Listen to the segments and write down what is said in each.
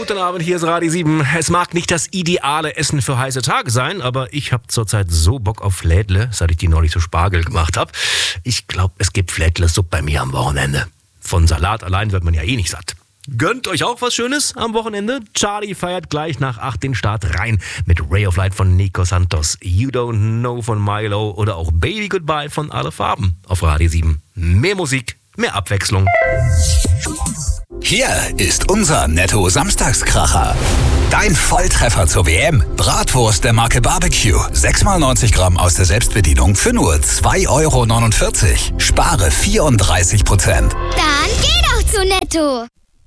Guten Abend, hier ist Radio 7. Es mag nicht das ideale Essen für heiße Tage sein, aber ich habe zurzeit so Bock auf Flädle, seit ich die neulich zu Spargel gemacht habe. Ich glaube, es gibt Flädle-Suppe bei mir am Wochenende. Von Salat allein wird man ja eh nicht satt. Gönnt euch auch was Schönes am Wochenende? Charlie feiert gleich nach 8 den Start rein mit Ray of Light von Nico Santos, You Don't Know von Milo oder auch Baby Goodbye von Alle Farben auf Radio 7. Mehr Musik, mehr Abwechslung. Hier ist unser Netto-Samstagskracher. Dein Volltreffer zur WM. Bratwurst der Marke Barbecue. 6x90 Gramm aus der Selbstbedienung für nur 2,49 €. Spare 34%. Dann geh doch zu Netto.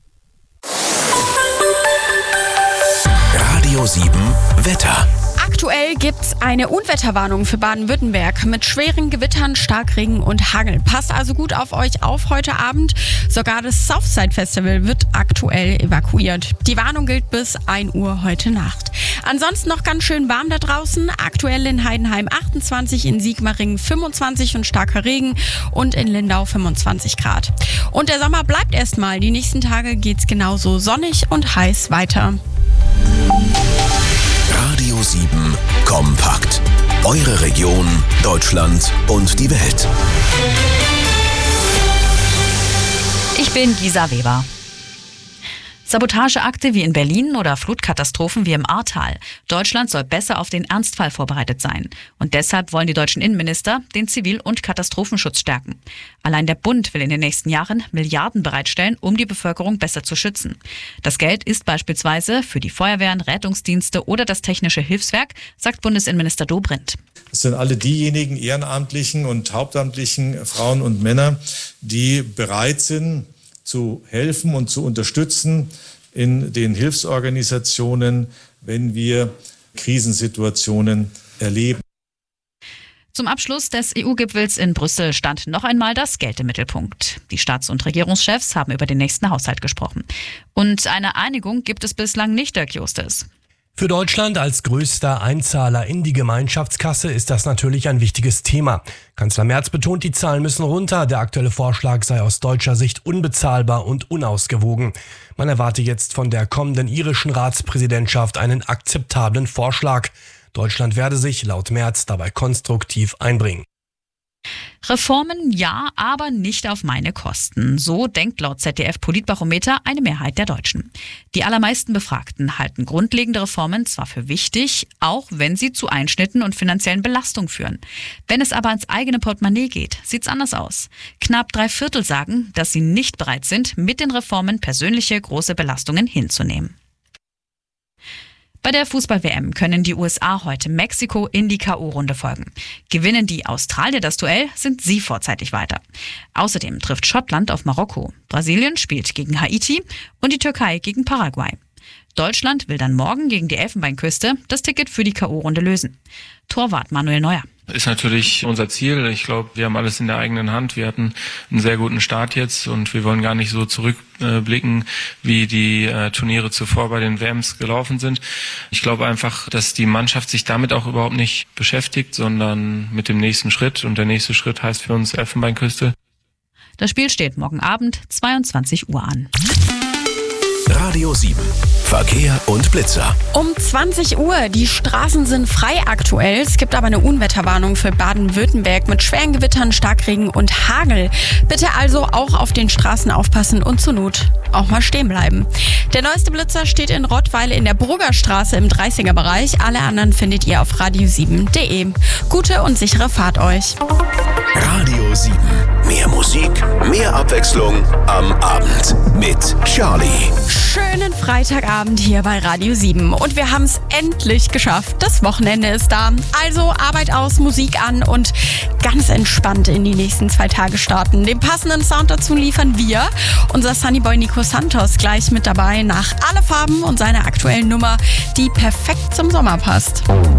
Radio 7 Wetter. Aktuell gibt's eine Unwetterwarnung für Baden-Württemberg mit schweren Gewittern, Starkregen und Hagel. Passt also gut auf euch auf heute Abend. Sogar das Southside Festival wird aktuell evakuiert. Die Warnung gilt bis 1 Uhr heute Nacht. Ansonsten noch ganz schön warm da draußen. Aktuell in Heidenheim 28, in Sigmaringen 25 und starker Regen und in Lindau 25 Grad. Und der Sommer bleibt erstmal. Die nächsten Tage geht's genauso sonnig und heiß weiter. Radio 7 Kompakt. Eure Region, Deutschland und die Welt. Ich bin Gisa Weber. Sabotageakte wie in Berlin oder Flutkatastrophen wie im Ahrtal. Deutschland soll besser auf den Ernstfall vorbereitet sein. Und deshalb wollen die deutschen Innenminister den Zivil- und Katastrophenschutz stärken. Allein der Bund will in den nächsten Jahren Milliarden bereitstellen, um die Bevölkerung besser zu schützen. Das Geld ist beispielsweise für die Feuerwehren, Rettungsdienste oder das Technische Hilfswerk, sagt Bundesinnenminister Dobrindt. Es sind alle diejenigen ehrenamtlichen und hauptamtlichen Frauen und Männer, die bereit sind, zu helfen und zu unterstützen in den Hilfsorganisationen, wenn wir Krisensituationen erleben. Zum Abschluss des EU-Gipfels in Brüssel stand noch einmal das Geld im Mittelpunkt. Die Staats- und Regierungschefs haben über den nächsten Haushalt gesprochen. Und eine Einigung gibt es bislang nicht, Dirk Justes. Für Deutschland als größter Einzahler in die Gemeinschaftskasse ist das natürlich ein wichtiges Thema. Kanzler Merz betont, die Zahlen müssen runter. Der aktuelle Vorschlag sei aus deutscher Sicht unbezahlbar und unausgewogen. Man erwarte jetzt von der kommenden irischen Ratspräsidentschaft einen akzeptablen Vorschlag. Deutschland werde sich laut Merz dabei konstruktiv einbringen. Reformen ja, aber nicht auf meine Kosten. So denkt laut ZDF-Politbarometer eine Mehrheit der Deutschen. Die allermeisten Befragten halten grundlegende Reformen zwar für wichtig, auch wenn sie zu Einschnitten und finanziellen Belastungen führen. Wenn es aber ans eigene Portemonnaie geht, sieht's anders aus. Knapp 3/4 sagen, dass sie nicht bereit sind, mit den Reformen persönliche große Belastungen hinzunehmen. Bei der Fußball-WM können die USA heute Mexiko in die K.O.-Runde folgen. Gewinnen die Australier das Duell, sind sie vorzeitig weiter. Außerdem trifft Schottland auf Marokko. Brasilien spielt gegen Haiti und die Türkei gegen Paraguay. Deutschland will dann morgen gegen die Elfenbeinküste das Ticket für die K.O.-Runde lösen. Torwart Manuel Neuer. Ist natürlich unser Ziel. Ich glaube, wir haben alles in der eigenen Hand. Wir hatten einen sehr guten Start jetzt und wir wollen gar nicht so zurückblicken, wie die Turniere zuvor bei den WMs gelaufen sind. Ich glaube einfach, dass die Mannschaft sich damit auch überhaupt nicht beschäftigt, sondern mit dem nächsten Schritt. Und der nächste Schritt heißt für uns Elfenbeinküste. Das Spiel steht morgen Abend 22 Uhr an. Radio 7. Verkehr und Blitzer. Um 20 Uhr, die Straßen sind frei aktuell. Es gibt aber eine Unwetterwarnung für Baden-Württemberg mit schweren Gewittern, Starkregen und Hagel. Bitte also auch auf den Straßen aufpassen und zur Not auch mal stehen bleiben. Der neueste Blitzer steht in Rottweil in der Bruggerstraße im 30er Bereich. Alle anderen findet ihr auf radio7.de. Gute und sichere Fahrt euch. Radio 7. Mehr Musik, mehr Abwechslung am Abend mit Charlie. Schönen Freitagabend hier bei Radio 7 und wir haben es endlich geschafft. Das Wochenende ist da. Also Arbeit aus, Musik an und ganz entspannt in die nächsten 2 Tage starten. Den passenden Sound dazu liefern wir. Unser Sunnyboy Nico Santos gleich mit dabei nach Alle Farben und seiner aktuellen Nummer, die perfekt zum Sommer passt.